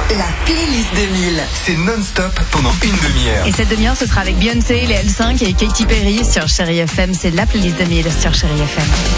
La playlist 2000. C'est non-stop pendant une demi-heure. Et cette demi-heure, ce sera avec Beyoncé, les L5 et Katy Perry sur Chérie FM. C'est la playlist 2000 sur Chérie FM.